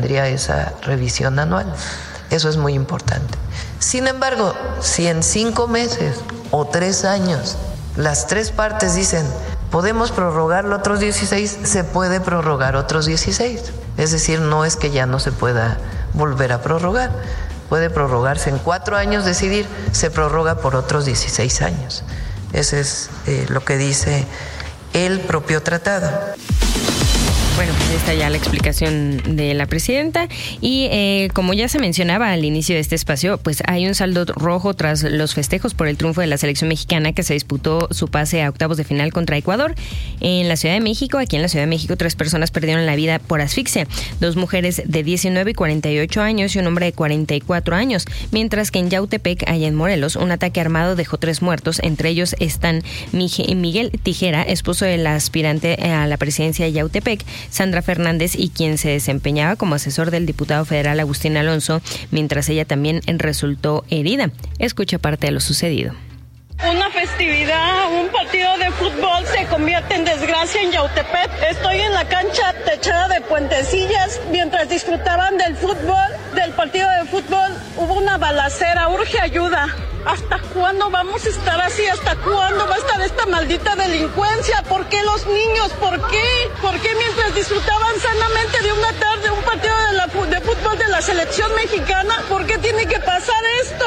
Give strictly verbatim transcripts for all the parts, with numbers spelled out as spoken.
tendría esa revisión anual. Eso es muy importante. Sin embargo, si en cinco meses o tres años las tres partes dicen podemos prorrogarlo otros dieciséis, se puede prorrogar otros dieciséis. Es decir, no es que ya no se pueda volver a prorrogar. Puede prorrogarse en cuatro años, decidir, se prorroga por otros dieciséis años. Eso es eh, lo que dice el propio tratado. Bueno, pues ahí está ya la explicación de la presidenta y eh, como ya se mencionaba al inicio de este espacio, pues hay un saldo rojo tras los festejos por el triunfo de la selección mexicana que se disputó su pase a octavos de final contra Ecuador en la Ciudad de México. Aquí en la Ciudad de México tres personas perdieron la vida por asfixia, dos mujeres de diecinueve y cuarenta y ocho años y un hombre de cuarenta y cuatro años, mientras que en Yautepec, allá en Morelos, un ataque armado dejó tres muertos. Entre ellos están Miguel Tijera, esposo del aspirante a la presidencia de Yautepec, Sandra Fernández, y quien se desempeñaba como asesor del diputado federal Agustín Alonso, mientras ella también resultó herida. Escucha parte de lo sucedido. Una festividad, un partido de fútbol se convierte en desgracia en Yautepec. Estoy en la cancha techada de Puentecillas. Mientras disfrutaban del fútbol, del partido de fútbol, hubo una balacera. Urge ayuda. ¿Hasta cuándo vamos a estar así? ¿Hasta cuándo va a estar esta maldita delincuencia? ¿Por qué los niños? ¿Por qué? ¿Por qué mientras disfrutaban sanamente de una tarde un partido de, la, de fútbol de la selección mexicana? ¿Por qué tiene que pasar esto?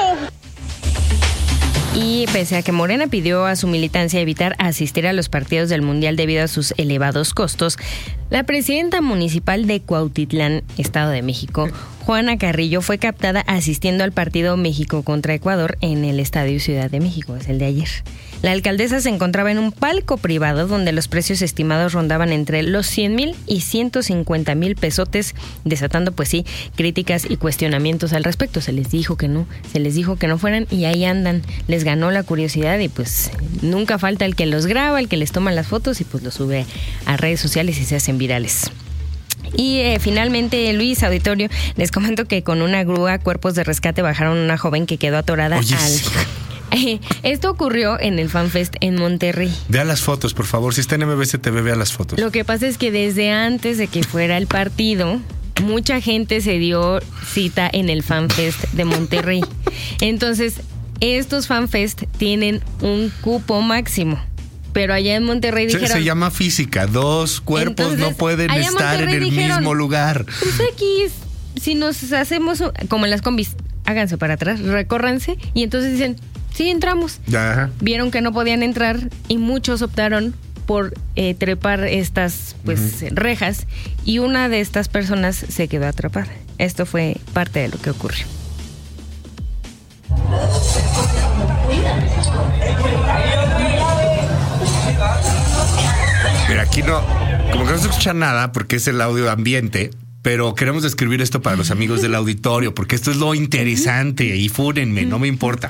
Y pese a que Morena pidió a su militancia evitar asistir a los partidos del Mundial debido a sus elevados costos, la presidenta municipal de Cuautitlán, Estado de México, Juana Carrillo, fue captada asistiendo al partido México contra Ecuador en el Estadio Ciudad de México, es el de ayer. La alcaldesa se encontraba en un palco privado donde los precios estimados rondaban entre los cien mil y ciento cincuenta mil pesotes, desatando pues sí críticas y cuestionamientos al respecto. Se les dijo que no, se les dijo que no fueran y ahí andan. Les ganó la curiosidad y pues nunca falta el que los graba, el que les toma las fotos y pues los sube a redes sociales y se hacen virales. Y eh, finalmente, Luis, auditorio, les comento que con una grúa cuerpos de rescate bajaron a una joven que quedó atorada. Oye, al... Sí. Esto ocurrió en el FanFest en Monterrey. Vea las fotos, por favor. Si está en M B C T V, vea las fotos. Lo que pasa es que desde antes de que fuera el partido, mucha gente se dio cita en el FanFest de Monterrey. Entonces, estos FanFest tienen un cupo máximo. Pero allá en Monterrey dijeron... Se, se llama física. Dos cuerpos Entonces, no pueden estar en, en el dijeron, mismo lugar. Pues aquí, si nos hacemos... Como en las combis, háganse para atrás, recórranse. Y entonces dicen, sí, entramos. Ajá. Vieron que no podían entrar y muchos optaron por eh, trepar estas pues uh-huh. rejas. Y una de estas personas se quedó atrapada. Esto fue parte de lo que ocurrió. Mira, aquí no, como que no se escucha nada porque es el audio ambiente, pero queremos describir esto para los amigos del auditorio, porque esto es lo interesante y fúrenme, no me importa.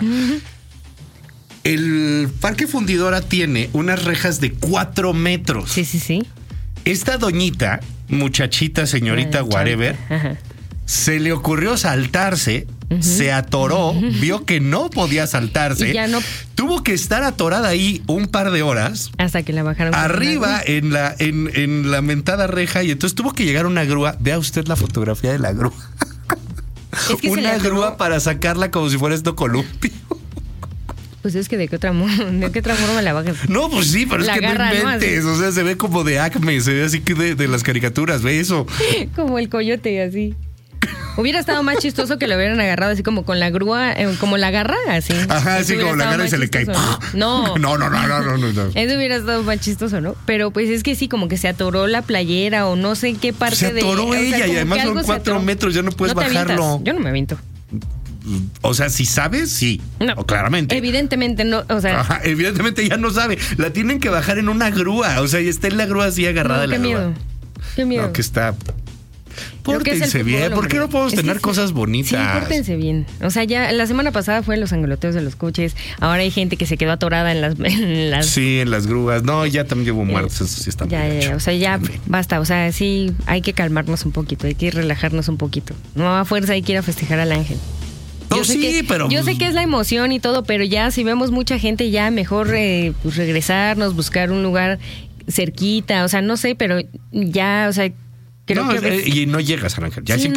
El Parque Fundidora tiene unas rejas de cuatro metros. Sí, sí, sí. Esta doñita, muchachita, señorita, uh, whatever, ajá. se le ocurrió saltarse. Uh-huh. Se atoró, uh-huh. vio que no podía saltarse, y ya no... tuvo que estar atorada ahí un par de horas hasta que la bajaron arriba en la en, en la mentada reja, y entonces tuvo que llegar una grúa. Vea usted la fotografía de la grúa. Es que una grúa para sacarla como si fuera esto columpio. Pues es que de qué otra, de qué otra forma la bajas. No, pues sí, pero la es que garra, no inventes. ¿No? O sea, se ve como de Acme, se ve así que de, de las caricaturas, ve eso. Como el coyote, así. Hubiera estado más chistoso que lo hubieran agarrado así como con la grúa, eh, como la garra, así. Ajá, así como la garra y se le cae. No. No, no, no, no, no, no, no. Eso hubiera estado más chistoso, ¿no? Pero pues es que sí, como que se atoró la playera o no sé en qué parte de... Se atoró de, ella, o sea, y además son cuatro metros, ya no puedes no bajarlo. Yo no me aviento. O sea, si sabes, sí. No, o claramente. Evidentemente no, o sea. Ajá, evidentemente ya no sabe. La tienen que bajar en una grúa. O sea, y está en la grúa así agarrada no, de la miedo. grúa. Qué miedo. No, que está... Pórtense bien. Fútbol, ¿por qué no podemos es tener sí, cosas bonitas? Sí, pórtense bien. O sea, ya la semana pasada fue los angoloteos de los coches. Ahora hay gente que se quedó atorada en las... En las... Sí, en las grúas. No, ya también llevo muertos. Eso sí está ya, bien ya, hecho. O sea, ya basta. O sea, sí, hay que calmarnos un poquito. Hay que relajarnos un poquito. No a fuerza hay que ir a festejar al ángel. No, sí, que, pero... Yo sé que es la emoción y todo, pero ya si vemos mucha gente, ya mejor eh, pues regresarnos, buscar un lugar cerquita. O sea, no sé, pero ya, o sea... Creo no, que ves... Y no llegas al ángel. Ya sí,